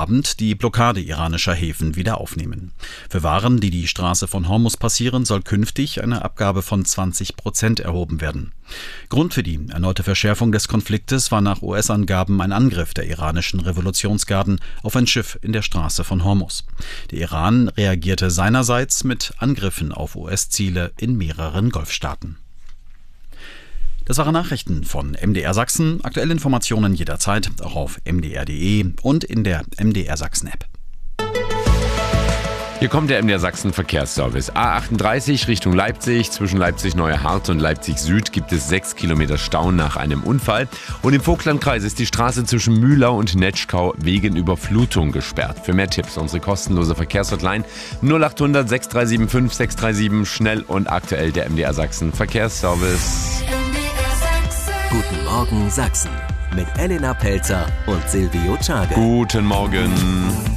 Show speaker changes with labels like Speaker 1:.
Speaker 1: Abend die Blockade iranischer Häfen wieder aufnehmen. Für Waren, die die Straße von Hormuz passieren, soll künftig eine Abgabe von 20% erhoben werden. Grund für die erneute Verschärfung des Konfliktes war nach US-Angaben ein Angriff der iranischen Revolutionsgarden auf ein Schiff in der Straße von Hormuz. Der Iran reagierte seinerseits mit Angriffen auf US-Ziele in mehreren Golfstaaten. Das waren Nachrichten von MDR Sachsen. Aktuelle Informationen jederzeit auch auf mdr.de und in der MDR Sachsen-App.
Speaker 2: Hier kommt der MDR Sachsen Verkehrsservice. A38 Richtung Leipzig. Zwischen Leipzig-Neuerhardt und Leipzig-Süd gibt es 6 Kilometer Stau nach einem Unfall. Und im Vogtlandkreis ist die Straße zwischen Mühlau und Netschkau wegen Überflutung gesperrt. Für mehr Tipps unsere kostenlose Verkehrshotline 0800 6375 637. Schnell und aktuell der MDR Sachsen Verkehrsservice.
Speaker 3: Guten Morgen Sachsen mit Elena Pelzer und Silvio Czage.
Speaker 2: Guten Morgen.